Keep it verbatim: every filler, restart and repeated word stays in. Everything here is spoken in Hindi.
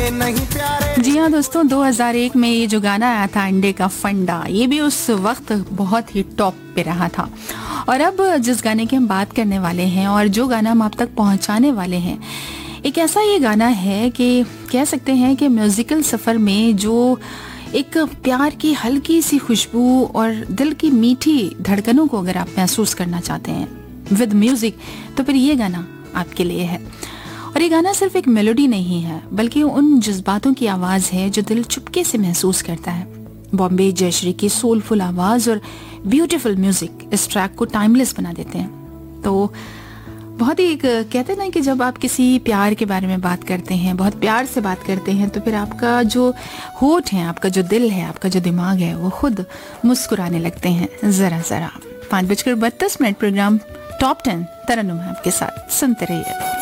लगे नहीं प्यारे। जी हाँ दोस्तों, दो हज़ार एक में ये जो गाना आया था अंडे का फंडा, ये भी उस वक्त बहुत ही टॉप पे रहा था। और अब जिस गाने की हम बात करने वाले हैं और जो गाना हम आप तक पहुंचाने वाले हैं, एक ऐसा ये गाना है कि कह सकते हैं कि म्यूजिकल सफर में जो एक प्यार की हल्की सी खुशबू और दिल की मीठी धड़कनों को अगर आप महसूस करना चाहते हैं विद म्यूजिक, तो फिर ये गाना आपके लिए है। और ये गाना सिर्फ एक मेलोडी नहीं है, बल्कि उन जज्बातों की आवाज़ है जो दिल चुपके से महसूस करता है। बॉम्बे जयश्री की सोलफुल आवाज़ और ब्यूटीफुल म्यूजिक इस ट्रैक को टाइमलेस बना देते हैं। तो बहुत ही एक कहते हैं ना कि जब आप किसी प्यार के बारे में बात करते हैं, बहुत प्यार से बात करते हैं, तो फिर आपका जो होठ है, आपका जो दिल है, आपका जो दिमाग है, वो खुद मुस्कुराने लगते हैं ज़रा ज़रा। पाँच बजकर बत्तीस मिनट प्रोग्राम टॉप टेन तरन्नुम है आपके साथ, सुनते रहिए।